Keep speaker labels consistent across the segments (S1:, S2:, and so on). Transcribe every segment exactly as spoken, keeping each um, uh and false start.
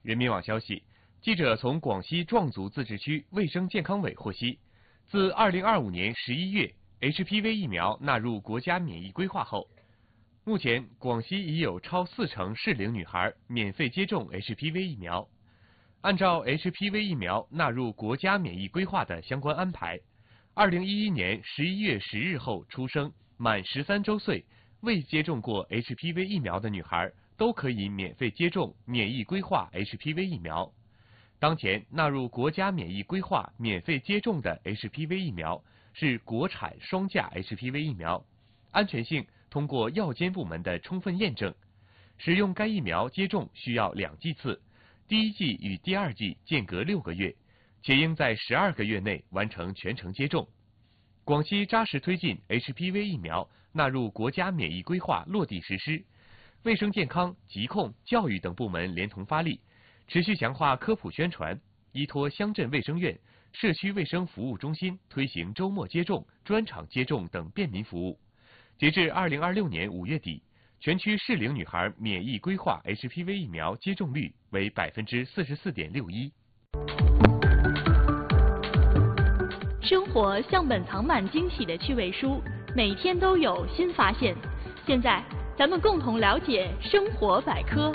S1: 人民网消息，记者从广西壮族自治区卫生健康委获悉，自二零二五年十一月 H P V 疫苗纳入国家免疫规划后，目前广西已有超四成适龄女孩免费接种 H P V 疫苗。按照 H P V 疫苗纳入国家免疫规划的相关安排，二零一一年十一月十日后出生、满十三周岁、未接种过 H P V 疫苗的女孩都可以免费接种免疫规划 H P V 疫苗。当前纳入国家免疫规划免费接种的 H P V 疫苗是国产双价 H P V 疫苗，安全性通过药监部门的充分验证。使用该疫苗接种需要两剂次，第一剂与第二剂间隔六个月，且应在十二个月内完成全程接种。广西扎实推进 H P V 疫苗纳入国家免疫规划落地实施，卫生健康、疾控、教育等部门连同发力，持续强化科普宣传，依托乡镇卫生院、社区卫生服务中心推行周末接种、专场接种等便民服务。截至二零二六年五月底，全区适龄女孩免疫规划 H P V 疫苗接种率为百分之四十四点六一。
S2: 生活像本藏满惊喜的趣味书，每天都有新发现。现在，咱们共同了解生活百科。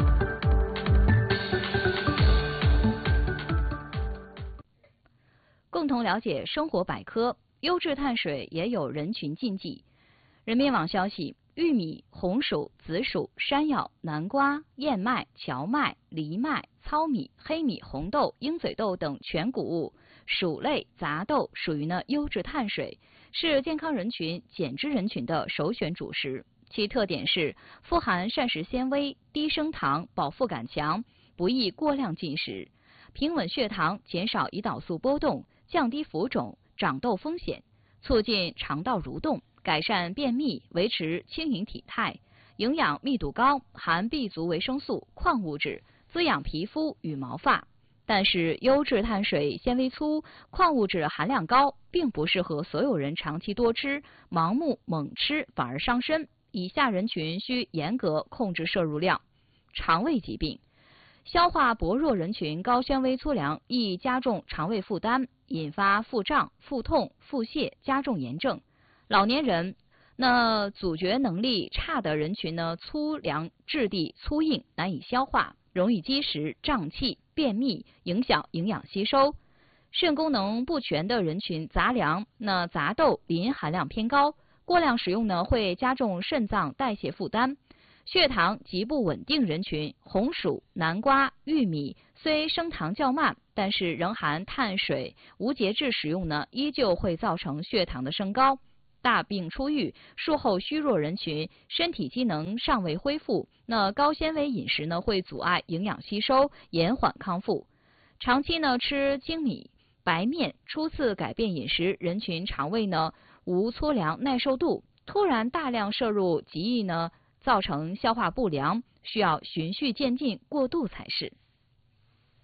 S3: 共同了解生活百科，优质碳水也有人群禁忌。人民网消息，玉米、红薯、紫薯、山药、南瓜、燕麦、荞麦、藜麦、糙米、黑米、红豆、鹰嘴豆等全谷物、薯类、杂豆属于呢优质碳水，是健康人群、减脂人群的首选主食。其特点是富含膳食纤维、低升糖、饱腹感强，不宜过量进食，平稳血糖，减少胰岛素波动，降低浮肿、长痘风险，促进肠道蠕动，改善便秘，维持轻盈体态，营养密度高，含 B 族维生素、矿物质，滋养皮肤、羽毛发。但是优质碳水纤维粗，矿物质含量高，并不适合所有人长期多吃，盲目猛吃反而伤身。以下人群需严格控制摄入量。肠胃疾病，消化薄弱人群高纤维粗粮易加重肠胃负担，引发腹胀、腹痛、腹泻，加重炎症。老年人，那咀嚼能力差的人群呢，粗粮质地粗硬，难以消化，容易积食、胀气、便秘，影响营养吸收。肾功能不全的人群，杂粮，那杂豆磷含量偏高，过量食用呢会加重肾脏代谢负担。血糖极不稳定人群，红薯、南瓜、玉米虽升糖较慢，但是仍含碳水，无节制食用呢，依旧会造成血糖的升高。大病初愈、术后虚弱人群，身体机能尚未恢复，那高纤维饮食呢会阻碍营养吸收，延缓康复。长期呢吃精米、白面，初次改变饮食人群，肠胃呢无粗粮耐受度，突然大量摄入极易呢造成消化不良，需要循序渐进过渡才是。